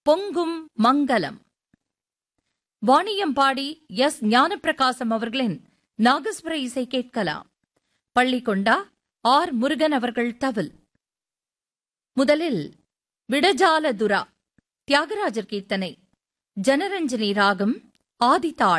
பொங்கும் மங்கலம். வாணியம்பாடி எஸ். ஞானப்பிரகாசம் அவர்களின் நாகஸ்வர இசை கேட்கலாம். பள்ளிகொண்டா ஆர். முருகன் அவர்கள் தவில். முதலில் விடஜாலதுரா தியாகராஜர் கீர்த்தனை. ஜனரஞ்சனி ராகம் ஆதிதாள்.